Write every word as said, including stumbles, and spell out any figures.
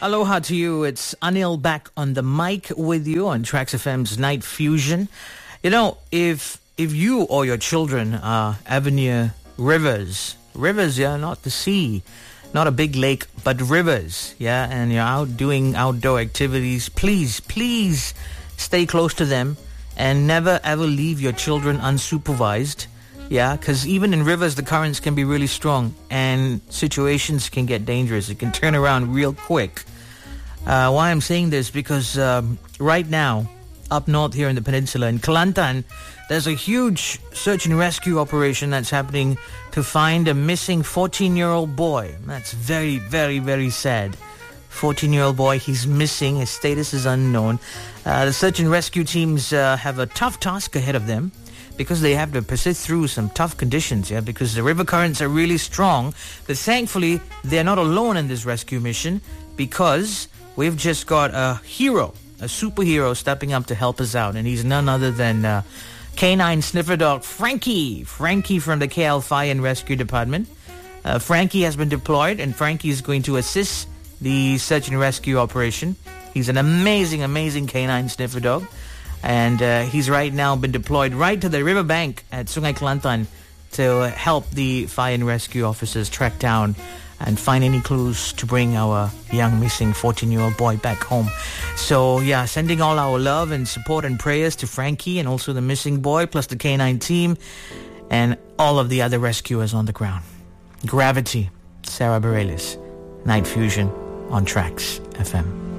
Aloha to you. It's Anil back on the mic with you on Trax F M's Night Fusion. You know, if if you or your children are ever near rivers, rivers, yeah, not the sea, not a big lake, but rivers, yeah, and you're out doing outdoor activities, please, please stay close to them and never ever leave your children unsupervised. Yeah, because even in rivers, the currents can be really strong and situations can get dangerous. It can turn around real quick. Uh, why I'm saying this, because um, right now, up north here in the peninsula, in Kelantan, there's a huge search and rescue operation that's happening to find a missing fourteen-year-old boy. That's very, very, very sad. fourteen-year-old boy, he's missing. His status is unknown. Uh, the search and rescue teams uh, have a tough task ahead of them, because they have to persist through some tough conditions, yeah, because the river currents are really strong. But thankfully, they're not alone in this rescue mission, because we've just got a hero, a superhero stepping up to help us out, and he's none other than uh, canine sniffer dog Frankie. Frankie from the K L Fire and Rescue Department. Uh, Frankie has been deployed, and Frankie is going to assist the search and rescue operation. He's an amazing, amazing canine sniffer dog. And uh, he's right now been deployed right to the riverbank at Sungai Kelantan to help the fire and rescue officers track down and find any clues to bring our young missing fourteen-year-old boy back home. So, yeah, sending all our love and support and prayers to Frankie and also the missing boy, plus the K nine team and all of the other rescuers on the ground. Gravity, Sarah Bareilles, Night Fusion on Trax F M.